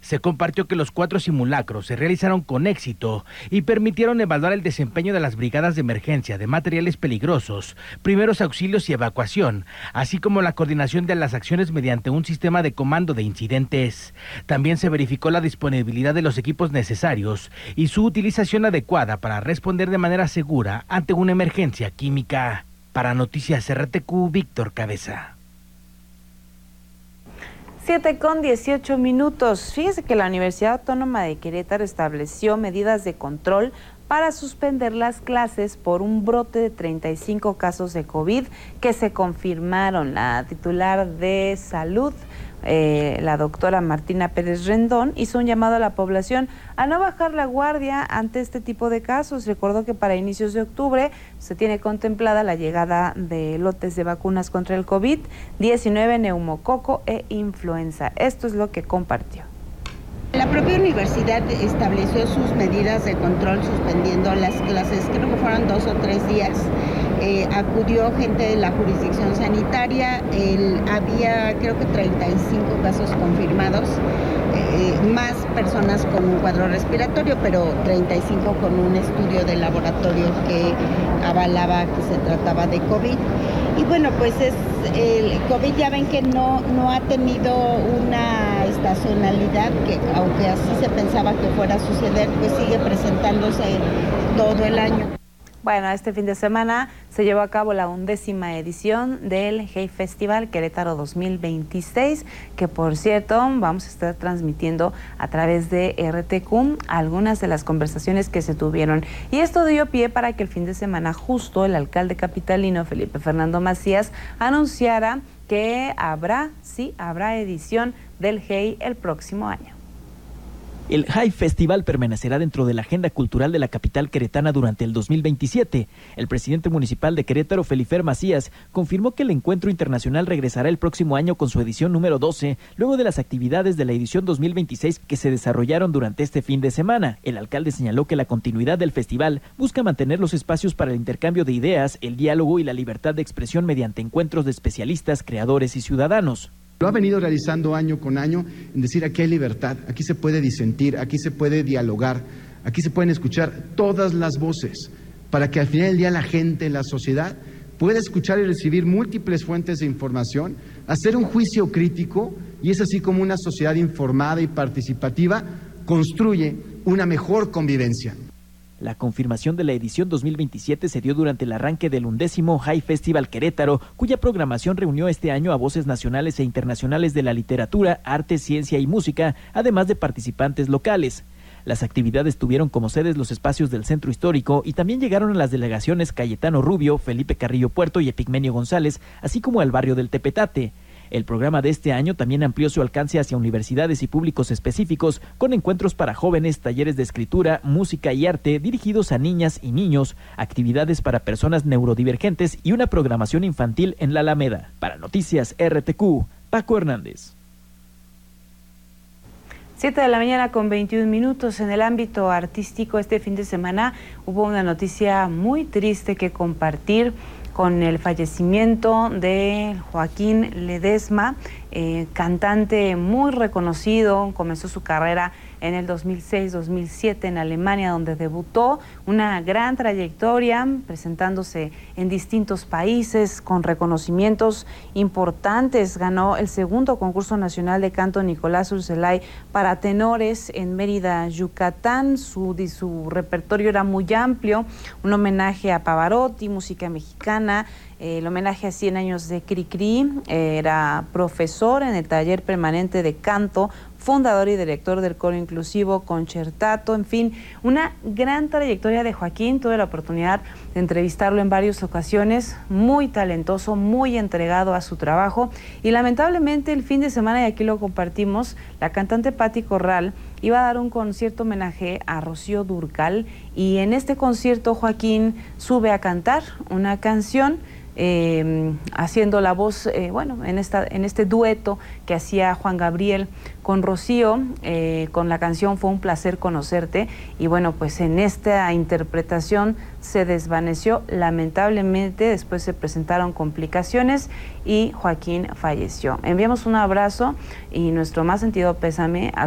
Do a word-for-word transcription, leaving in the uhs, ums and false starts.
Se compartió que los cuatro simulacros se realizaron con éxito y permitieron evaluar el desempeño de las brigadas de emergencia de materiales peligrosos, primeros auxilios y evacuación, así como la coordinación de las acciones mediante un sistema de comando de incidentes. También se verificó la disponibilidad de los equipos necesarios y su utilización adecuada para responder de manera segura ante una emergencia química. Para Noticias R T Q, Víctor Cabeza. siete con dieciocho minutos. Fíjese que la Universidad Autónoma de Querétaro estableció medidas de control para suspender las clases por un brote de treinta y cinco casos de COVID que se confirmaron. La titular de Salud, eh, la doctora Martina Pérez Rendón, hizo un llamado a la población a no bajar la guardia ante este tipo de casos. Recordó que para inicios de octubre se tiene contemplada la llegada de lotes de vacunas contra el COVID diecinueve, neumococo e influenza. Esto es lo que compartió. La propia universidad estableció sus medidas de control suspendiendo las clases, creo que fueron dos o tres días. Eh, acudió gente de la jurisdicción sanitaria, el, había creo que treinta y cinco casos confirmados, eh, más personas con un cuadro respiratorio, pero treinta y cinco con un estudio de laboratorio que avalaba que se trataba de COVID. Y bueno, pues es el COVID, ya ven que no, no ha tenido una estacionalidad, que aunque así se pensaba que fuera a suceder, pues sigue presentándose todo el año. Bueno, este fin de semana se llevó a cabo la undécima edición del Hey Festival Querétaro dos mil veintiséis, que por cierto vamos a estar transmitiendo a través de R T Q algunas de las conversaciones que se tuvieron. Y esto dio pie para que el fin de semana justo el alcalde capitalino Felipe Fernando Macías anunciara que habrá, sí, habrá edición del Hey el próximo año. El Hey Festival permanecerá dentro de la agenda cultural de la capital queretana durante el dos mil veintisiete. El presidente municipal de Querétaro, Felifer Macías, confirmó que el encuentro internacional regresará el próximo año con su edición número doce, luego de las actividades de la edición dos mil veintiséis que se desarrollaron durante este fin de semana. El alcalde señaló que la continuidad del festival busca mantener los espacios para el intercambio de ideas, el diálogo y la libertad de expresión mediante encuentros de especialistas, creadores y ciudadanos. Lo ha venido realizando año con año en decir aquí hay libertad, aquí se puede disentir, aquí se puede dialogar, aquí se pueden escuchar todas las voces para que al final del día la gente, la sociedad, pueda escuchar y recibir múltiples fuentes de información, hacer un juicio crítico y es así como una sociedad informada y participativa construye una mejor convivencia. La confirmación de la edición dos mil veintisiete se dio durante el arranque del undécimo Hey Festival Querétaro, cuya programación reunió este año a voces nacionales e internacionales de la literatura, arte, ciencia y música, además de participantes locales. Las actividades tuvieron como sedes los espacios del Centro Histórico y también llegaron a las delegaciones Cayetano Rubio, Felipe Carrillo Puerto y Epigmenio González, así como al barrio del Tepetate. El programa de este año también amplió su alcance hacia universidades y públicos específicos, con encuentros para jóvenes, talleres de escritura, música y arte dirigidos a niñas y niños, actividades para personas neurodivergentes y una programación infantil en la Alameda. Para Noticias R T Q, Paco Hernández. siete de la mañana con veintiún minutos. En el ámbito artístico, este fin de semana hubo una noticia muy triste que compartir con el fallecimiento de Joaquín Ledesma, eh, cantante muy reconocido. Comenzó su carrera en el dos mil seis dos mil siete en Alemania, donde debutó, una gran trayectoria, presentándose en distintos países con reconocimientos importantes. Ganó el segundo concurso nacional de canto Nicolás Urselay para tenores en Mérida, Yucatán. Su, su repertorio era muy amplio, un homenaje a Pavarotti, música mexicana, eh, el homenaje a cien años de Cricri. Eh, era profesor en el taller permanente de canto, fundador y director del coro inclusivo Concertato. En fin, una gran trayectoria de Joaquín. Tuve la oportunidad de entrevistarlo en varias ocasiones, muy talentoso, muy entregado a su trabajo, y lamentablemente el fin de semana, y aquí lo compartimos, la cantante Patti Corral iba a dar un concierto homenaje a Rocío Dúrcal, y en este concierto Joaquín sube a cantar una canción, Eh, haciendo la voz, eh, bueno, en, esta, en este dueto que hacía Juan Gabriel con Rocío, eh, con la canción Fue un placer conocerte, y bueno, pues en esta interpretación se desvaneció lamentablemente. Después se presentaron complicaciones y Joaquín falleció. Enviamos un abrazo y nuestro más sentido pésame a